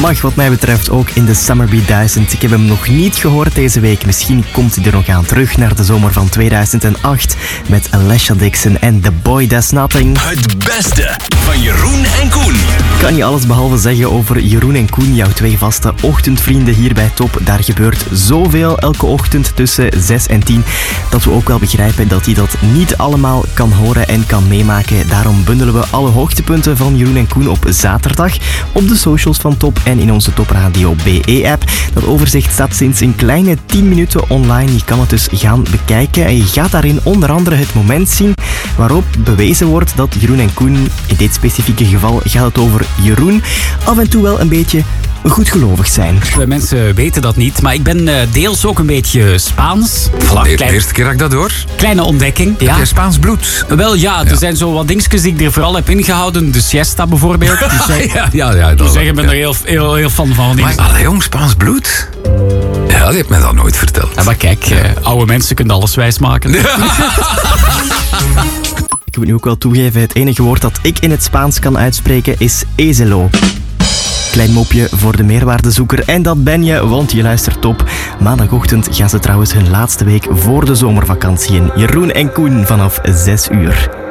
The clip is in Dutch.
mag wat mij betreft ook in de Summer Beat 1000. Ik heb hem nog niet gehoord deze week. Misschien komt hij er nog aan terug naar de zomer van 2008 met Alessia Dixon en The Boy Does Nothing. Het beste van Jeroen en Koen. Kan je alles behalve zeggen over Jeroen en Koen, jouw twee vaste ochtendvrienden hier bij Top. Daar gebeurt zoveel elke ochtend tussen 6 en 10 dat we ook wel begrijpen dat hij dat niet allemaal kan horen en kan meemaken. Daarom bundelen we alle hoogtepunten van Jeroen en Koen op zaterdag op de socials van Top en in onze Top Radio BE-app. Dat overzicht staat sinds een kleine 10 minuten online. Je kan het dus gaan bekijken en je gaat daarin onder andere het moment zien waarop bewezen wordt dat Jeroen en Koen, in dit specifieke geval gaat het over Jeroen, af en toe wel een beetje goedgelovig zijn. Mensen weten dat niet, maar ik ben deels ook een beetje Spaans. De eerste keer dat ik dat hoor. Kleine ontdekking. Heb je Spaans bloed? Wel ja, er zijn zo wat dingetjes die ik er vooral heb ingehouden. De siesta bijvoorbeeld. Dus ik ben er heel fan van. Maar allee, jong, Spaans bloed? Ja, die heeft mij dat nooit verteld. Ja, maar kijk, oude mensen kunnen alles wijsmaken. Ik moet nu ook wel toegeven, het enige woord dat ik in het Spaans kan uitspreken is ezelo. Klein mopje voor de meerwaardezoeker. En dat ben je, want je luistert Top. Maandagochtend gaan ze trouwens hun laatste week voor de zomervakantie in. Jeroen en Koen vanaf 6 uur.